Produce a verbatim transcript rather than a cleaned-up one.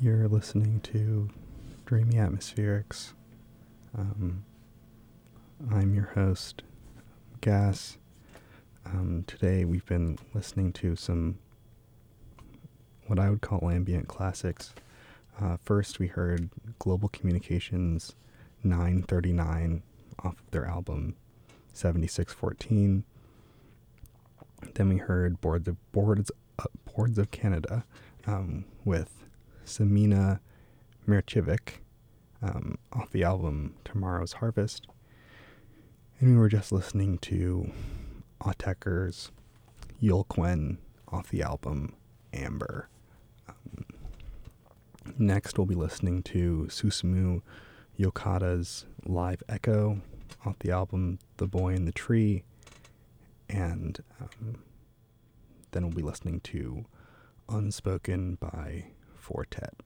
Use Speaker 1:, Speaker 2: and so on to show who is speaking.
Speaker 1: You're listening to Dreamy Atmospherics. Um, I'm your host, Gas. Um, today we've been listening to some what I would call ambient classics. Uh, first we heard Global Communications nine thirty-nine off of their album seventy-six fourteen. Then we heard Boards of, Boards, uh, Boards of Canada um, with Samina Mircevic um, off the album Tomorrow's Harvest. And we were just listening to Autechre's Yulquen off the album Amber. Um, next we'll be listening to Susumu Yokata's Live Echo off the album The Boy in the Tree. And um, then we'll be listening to Unspoken by Fortet.